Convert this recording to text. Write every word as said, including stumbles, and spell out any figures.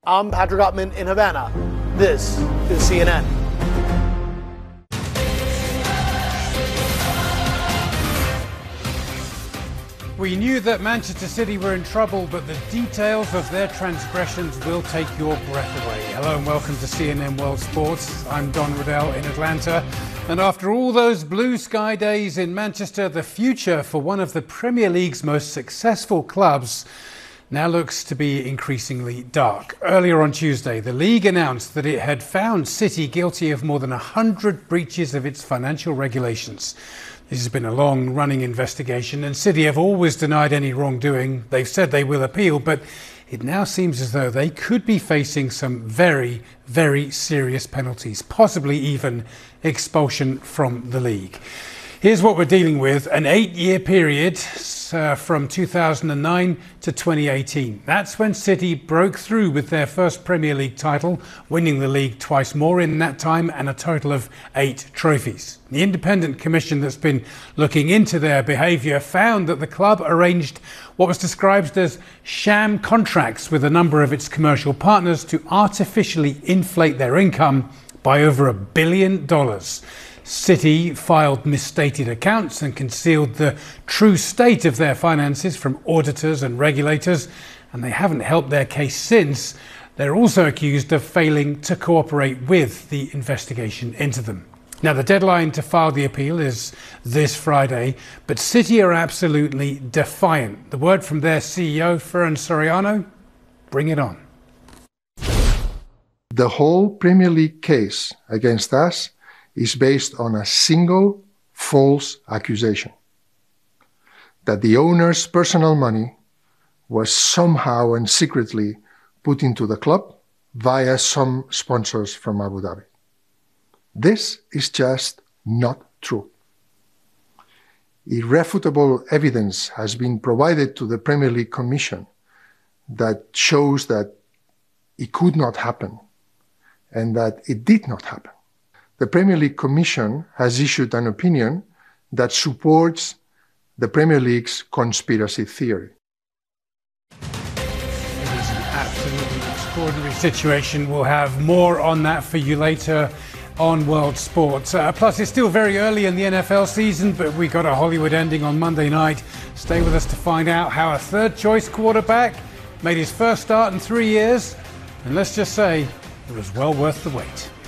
I'm Patrick Ottman in Havana. This is C N N. We knew that Manchester City were in trouble, but the details of their transgressions will take your breath away. Hello and welcome to C N N World Sports. I'm Don Riddell in Atlanta. And after all those blue sky days in Manchester, the future for one of the Premier League's most successful clubs now looks to be increasingly dark. Earlier on Tuesday, the league announced that it had found City guilty of more than one hundred breaches of its financial regulations. This has been a long-running investigation, and City have always denied any wrongdoing. They've said they will appeal, but it now seems as though they could be facing some very, very serious penalties, possibly even expulsion from the league. Here's what we're dealing with: an eight-year period uh, from two thousand nine to twenty eighteen. That's when City broke through with their first Premier League title, winning the league twice more in that time and a total of eight trophies. The independent commission that's been looking into their behaviour found that the club arranged what was described as sham contracts with a number of its commercial partners to artificially inflate their income by over a billion dollars. City filed misstated accounts and concealed the true state of their finances from auditors and regulators, and they haven't helped their case since. They're also accused of failing to cooperate with the investigation into them. Now, the deadline to file the appeal is this Friday, but City are absolutely defiant. The word from their C E O, Ferran Soriano: bring it on. The whole Premier League case against us is based on a single false accusation: that the owner's personal money was somehow and secretly put into the club via some sponsors from Abu Dhabi. This is just not true. Irrefutable evidence has been provided to the Premier League Commission that shows that it could not happen and that it did not happen. The Premier League Commission has issued an opinion that supports the Premier League's conspiracy theory. It is an absolutely extraordinary situation. We'll have more on that for you later on World Sports. Uh, plus, it's still very early in the N F L season, but we got a Hollywood ending on Monday night. Stay with us to find out how a third-choice quarterback made his first start in three years. And let's just say it was well worth the wait.